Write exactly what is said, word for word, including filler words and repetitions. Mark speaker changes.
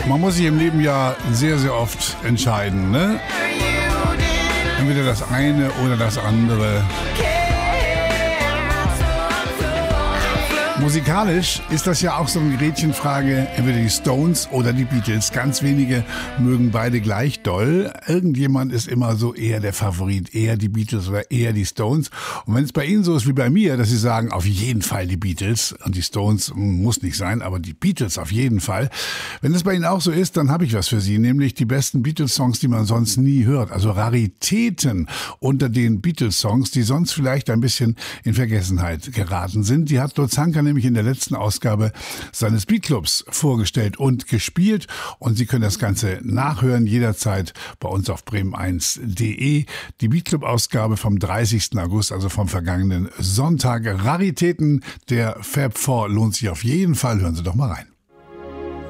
Speaker 1: Man muss sich im Leben ja sehr, sehr oft entscheiden, ne? Entweder das eine oder das andere. Musikalisch ist das ja auch so eine Gretchenfrage, entweder die Stones oder die Beatles. Ganz wenige mögen beide gleich doll. Irgendjemand ist immer so eher der Favorit, eher die Beatles oder eher die Stones. Und wenn es bei Ihnen so ist wie bei mir, dass Sie sagen, auf jeden Fall die Beatles und die Stones muss nicht sein, aber die Beatles auf jeden Fall. Wenn es bei Ihnen auch so ist, dann habe ich was für Sie, nämlich die besten Beatles-Songs, die man sonst nie hört. Also Raritäten unter den Beatles-Songs, die sonst vielleicht ein bisschen in Vergessenheit geraten sind. Die hat Lutz Hanker nämlich in der letzten Ausgabe seines Beatclubs vorgestellt und gespielt. Und Sie können das Ganze nachhören jederzeit bei uns auf bremen eins punkt de. Die Beatclub-Ausgabe vom dreißigsten August, also vom vergangenen Sonntag. Raritäten der Fab Four lohnt sich auf jeden Fall. Hören Sie doch mal rein.